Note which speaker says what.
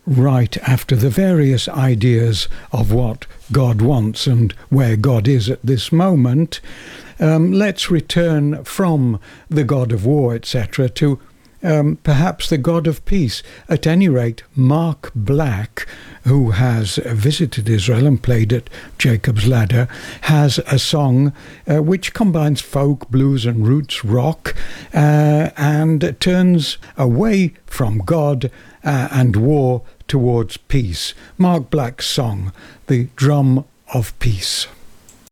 Speaker 1: right after the various ideas of what God wants and where God is at this moment, let's return from the God of war, etc., to perhaps the God of peace. At any rate, Mark Black, who has visited Israel and played at Jacob's Ladder, has a song which combines folk, blues and roots rock and turns away from God and war towards peace. Mark Black's song, The Drum of Peace.